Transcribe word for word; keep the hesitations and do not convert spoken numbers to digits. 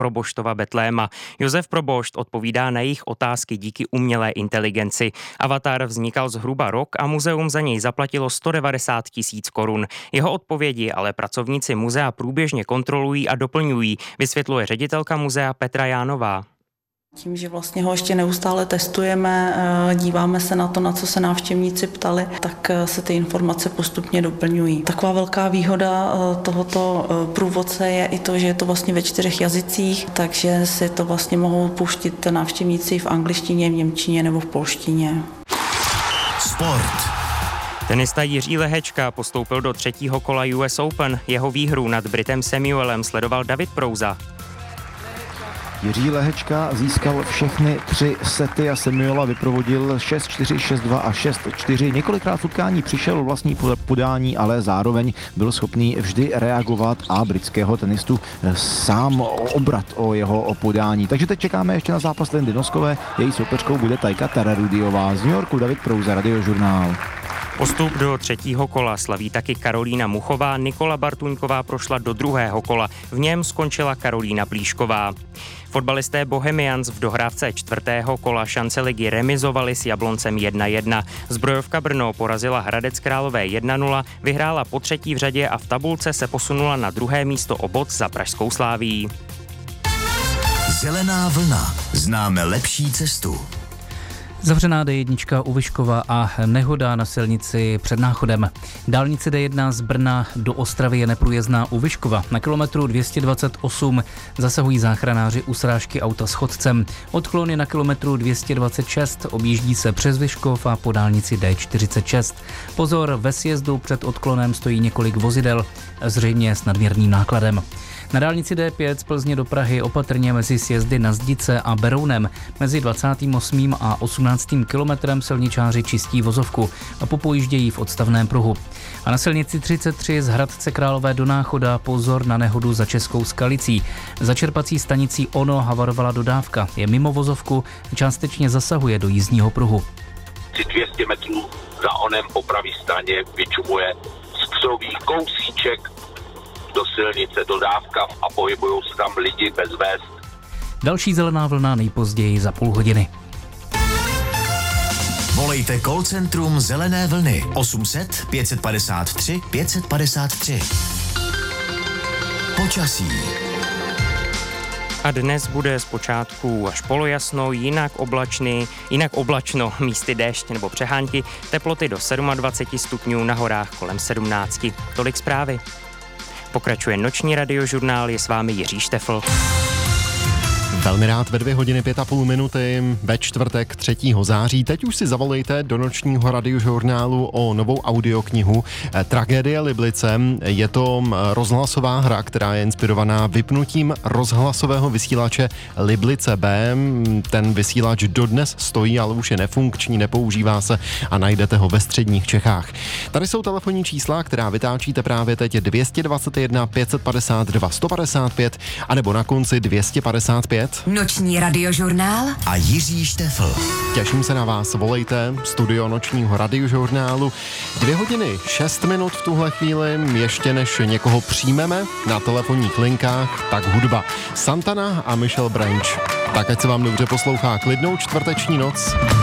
Proboštova Betléma. Josef Probošt odpovídá na jejich otázky díky umělé inteligenci. Avatar vznikal zhruba rok a muzeum za něj zaplatilo sto devadesát tisíc korun. Jeho odpovědi ale pracovníci muzea průběžně kontrolují a doplňují, vysvětluje ředitelka muzea Petra Jánová. Tím, že vlastně ho ještě neustále testujeme, díváme se na to, na co se návštěvníci ptali, tak se ty informace postupně doplňují. Taková velká výhoda tohoto průvodce je i to, že je to vlastně ve čtyřech jazycích, takže si to vlastně mohou pouštět návštěvníci v angličtině, v němčině nebo v polštině. Sport. Tenista Jiří Lehečka postoupil do třetího kola U S Open. Jeho výhru nad Britem Samuelem sledoval David Prouza. Jiří Lehečka získal všechny tři sety a Samuela vyprovodil šest čtyři, šest dva a šest čtyři. Několikrát v utkání přišel o vlastní podání, ale zároveň byl schopný vždy reagovat a britského tenistu sám obrat o jeho podání. Takže teď čekáme ještě na zápas Lindy Noskové. Její soupeřkou bude Tajka Tararudiová. Z New Yorku David Prouza, Radiožurnál. Postup do třetího kola slaví taky Karolína Muchová, Nikola Bartuňková prošla do druhého kola, v něm skončila Karolína Plíšková. Fotbalisté Bohemians v dohrávce čtvrtého kola šance ligy remizovali s Jabloncem jedna jedna. Zbrojovka Brno porazila Hradec Králové jedna nula, vyhrála po třetí v řadě a v tabulce se posunula na druhé místo o bod za pražskou Slavií. Zelená vlna. Známe lepší cestu. Zavřená D jedna u Vyškova a nehoda na silnici před Náchodem. Dálnice D jedna z Brna do Ostravy je neprůjezdná u Vyškova. Na kilometru dvě stě dvacet osm zasahují záchranáři u srážky auta s chodcem. Odklon je na kilometru dvě stě dvacet šest, objíždí se přes Vyškov a po dálnici D čtyřicet šest. Pozor, ve sjezdu před odklonem stojí několik vozidel, zřejmě s nadměrným nákladem. Na dálnici D pět z Plzně do Prahy opatrně mezi sjezdy na Zdice a Berounem. Mezi dvacátým osmým a osmnáctým kilometrem silničáři čistí vozovku a popojíždějí v odstavném pruhu. A na silnici třicet tři z Hradce Králové do Náchoda pozor na nehodu za Českou Skalicí. Za čerpací stanicí Ono havarovala dodávka. Je mimo vozovku, částečně zasahuje do jízdního pruhu. dvě stě metrů za onem po pravé straně vyčumuje střový kousíček do silnice dodávka a pohybují se tam lidi bez vest. Další zelená vlna nejpozději za půl hodiny. Volejte call centrum Zelené vlny osm set pět padesát tři pět padesát tři. Počasí. A dnes bude zpočátku až polojasno, jinak oblačný, jinak oblačno, místy déšť nebo přehánky, teploty do dvacet sedm stupňů, na horách kolem sedmnáct. Tolik zprávy. Pokračuje noční radiožurnál, je s vámi Jiří Štefl. Velmi rád ve dvě hodiny pět a půl minuty ve čtvrtek třetího září. Teď už si zavolejte do nočního radiožurnálu o novou audioknihu Tragédie Liblice. Je to rozhlasová hra, která je inspirovaná vypnutím rozhlasového vysílače Liblice B. Ten vysílač dodnes stojí, ale už je nefunkční, nepoužívá se a najdete ho ve středních Čechách. Tady jsou telefonní čísla, která vytáčíte právě teď dvě stě dvacet jedna pět padesát dva sto padesát pět anebo na konci dvě stě padesát pět. Noční radiožurnál a Jiří Štefl. Těším se na vás, volejte, studio nočního radiožurnálu. Dvě hodiny, šest minut v tuhle chvíli, ještě než někoho přijmeme na telefonních linkách, tak hudba. Santana a Michelle Branch. Tak ať se vám dobře poslouchá, klidnou čtvrteční noc.